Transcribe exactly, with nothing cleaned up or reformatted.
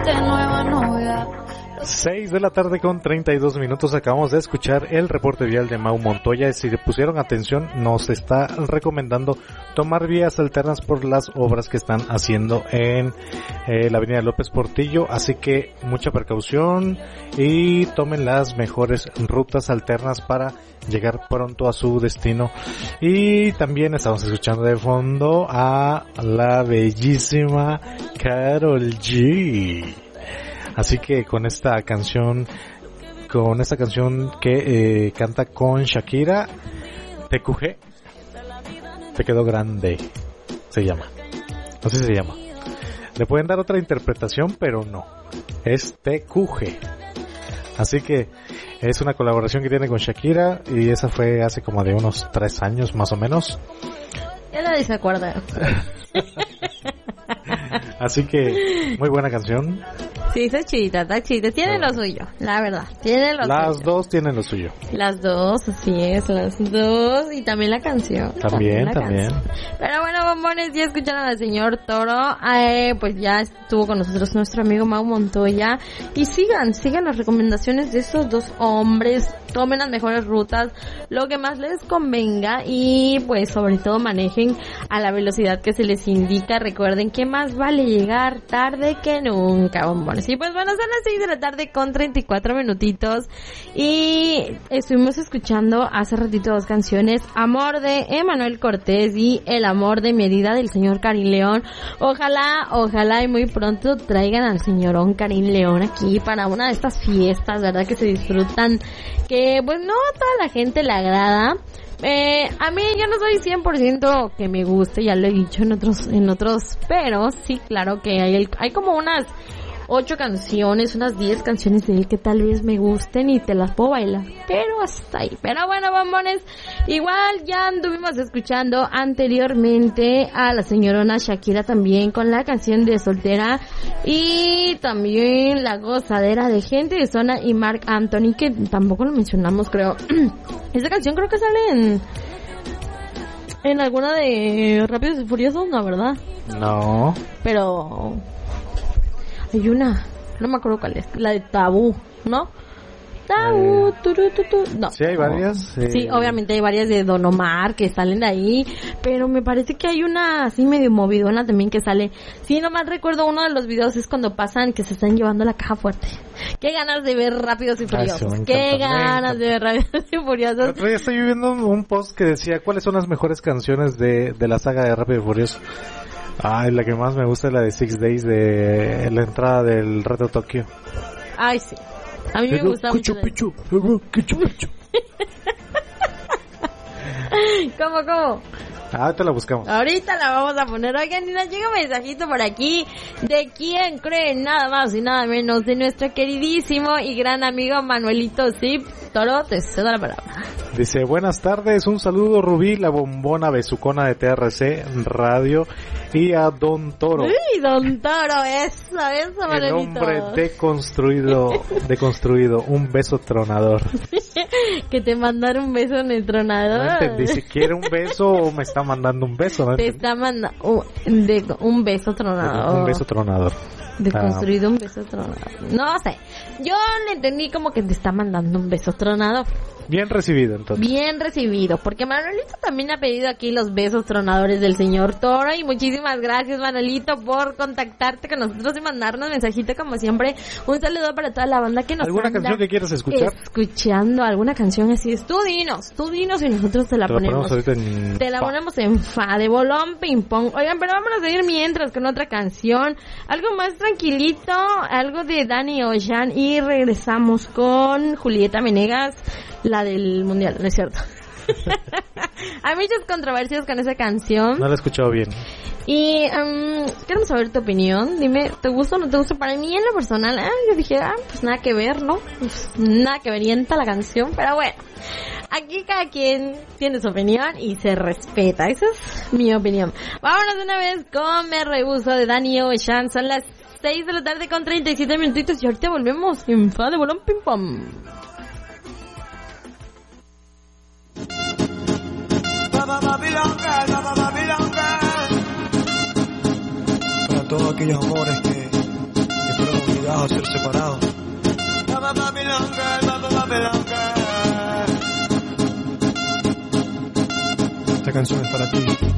de nueva novia. seis de la tarde con treinta y dos minutos. Acabamos de escuchar el reporte vial de Mau Montoya. Si le pusieron atención, nos está recomendando tomar vías alternas por las obras que están haciendo en eh, la avenida López Portillo, así que mucha precaución y tomen las mejores rutas alternas para llegar pronto a su destino. Y también estamos escuchando de fondo a la bellísima Karol G. Así que con esta canción, con esta canción que eh, canta con Shakira, T Q G, te quedó grande, se llama, así se llama. Le pueden dar otra interpretación, pero no, es T Q G. Así que es una colaboración que tiene con Shakira y esa fue hace como de unos tres años más o menos. Ya nadie se acuerda. Así que muy buena canción. Sí, está chidita, está chidita. Tiene lo suyo, la verdad. Tiene lo Las suyo. dos tienen lo suyo. Las dos, así es, las dos. Y también la canción. También, la también. canción. Pero bueno, bombones, ya escucharon al señor Toro. Eh, pues ya estuvo con nosotros nuestro amigo Mau Montoya. Y sigan, sigan las recomendaciones de estos dos hombres. Tomen las mejores rutas, lo que más les convenga. Y pues sobre todo manejen a la velocidad que se les indica. Recuerden que más vale llegar tarde que nunca, bombones. Y pues bueno, son las seis de la tarde con treinta y cuatro minutitos. Y estuvimos escuchando hace ratito dos canciones. Amor de Emanuel Cortés y El amor de mi herida del señor Karim León. Ojalá, ojalá y muy pronto traigan al señorón Karim León aquí para una de estas fiestas, ¿verdad? Que se disfrutan, que pues no a toda la gente le agrada. Eh, a mí yo no soy cien por ciento que me guste, ya lo he dicho en otros, en otros, pero sí, claro que hay, hay como unas ocho canciones, unas diez canciones de él que tal vez me gusten y te las puedo bailar, pero hasta ahí. Pero bueno, bombones, igual ya anduvimos escuchando anteriormente a la señorona Shakira también con la canción de Soltera y también la gozadera de Gente de Zona y Marc Anthony, que tampoco lo mencionamos, creo. Esta canción creo que sale en en alguna de Rápidos y Furiosos, ¿no, verdad? No. Pero hay una, no me acuerdo cuál es, la de Tabú, ¿no? Tabú, eh, turu, tu, tu. No. Sí, hay varias. Eh. Sí, obviamente hay varias de Don Omar que salen de ahí, pero me parece que hay una así medio movidona también que sale. Sí, nomás recuerdo uno de los videos es cuando pasan que se están llevando la caja fuerte. Qué ganas de ver Rápidos y Furiosos. Ay, sí, Qué ganas de ver Rápidos y Furiosos. El otro día estoy viendo un post que decía cuáles son las mejores canciones de, de la saga de Rápido y Furioso. Ay, la que más me gusta es la de Six Days, de la entrada del Reto Tokio. Ay, sí. A mí me gusta mucho. Pichu, pichu, pichu, pichu. ¿Cómo, cómo? Ahorita la buscamos. Ahorita la vamos a poner. Oigan, y nos llega un mensajito por aquí. ¿De quién creen? Nada más y nada menos de nuestro queridísimo y gran amigo Manuelito Zip. Toro, te cedo la palabra. Dice, buenas tardes, un saludo Rubí, la bombona besucona de T R C Radio y a Don Toro. Uy, Don Toro, eso, eso, Manuelito. El hombre deconstruido, deconstruido, un beso tronador. Que te mandaron un beso en el tronador. No entendí si quiere un beso o me está mandando un beso, ¿no? Te está mandando uh, un beso tronador. Un beso tronador. Deconstruido, ah. Un beso tronador. No sé, yo le entendí como que te está mandando un beso tronador. Bien recibido, entonces. Bien recibido, porque Manuelito también ha pedido aquí los besos tronadores del señor Toro. Y muchísimas gracias, Manuelito, por contactarte con nosotros y mandarnos mensajito como siempre. Un saludo para toda la banda que nos ¿Alguna anda canción que quieras escuchar? Escuchando alguna canción así es. Tú dinos, tú dinos y nosotros te la te ponemos. La ponemos en te la fa. ponemos en fa, de bolón, ping pong. Oigan, pero vámonos a ir mientras con otra canción. Algo más tranquilito, algo de Danny Ocean. Y regresamos con Julieta Venegas, la del mundial, ¿no es cierto? Hay muchas controversias con esa canción. No la he escuchado bien. Y um, queremos saber tu opinión. Dime, ¿te gusta o no te gusta? Para mí, en lo personal, ah, yo dije, ah, pues nada que ver, ¿no? Pues nada que verienta la canción, pero bueno. Aquí cada quien tiene su opinión y se respeta. Esa es mi opinión. Vámonos de una vez con Me Rehuso de Danny Ocean. Son las seis de la tarde con treinta y siete minutitos y ahorita volvemos en fa de bolón ping pong. Para todos aquellos amores que, que fueron olvidados. complicado ser separado. Esta canción es para ti.